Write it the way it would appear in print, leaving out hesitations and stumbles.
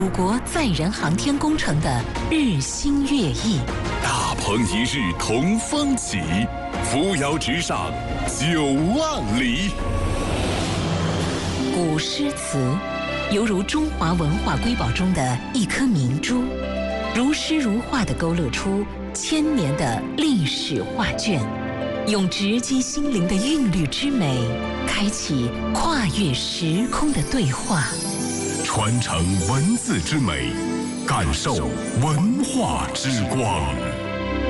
祖国载人航天工程的日新月异。 大鹏一日同风起，扶摇直上9万里。 古诗词犹如中华文化瑰宝中的一颗明珠，如诗如画地勾勒出千年的历史画卷，用直击心灵的韵律之美，开启跨越时空的对话。 传承文字之美，感受文化之光。